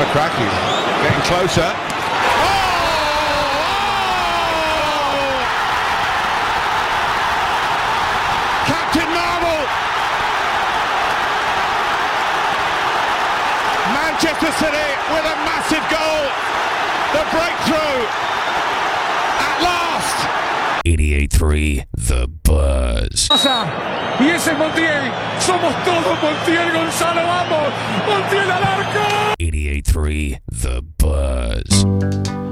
Lukaku getting closer. Captain Marvel! Manchester City with a massive goal. The breakthrough at last. 88.3 The Buzz. Y ese Montiel, somos todos Montiel, Gonzalo, vamos, Montiel al arco. 88.3 The Buzz.